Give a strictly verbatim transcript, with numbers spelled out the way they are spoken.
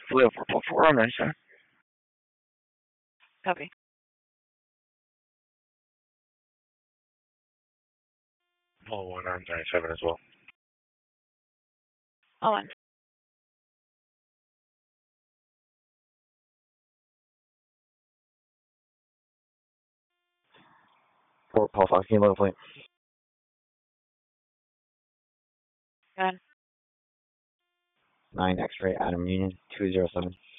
Flew four four four on nine seven. Copy. Oh, one on nine seven as well. All one. Four Paul Fox, can you load a plate? Go ahead. Nine X-ray Adam Union two zero seven.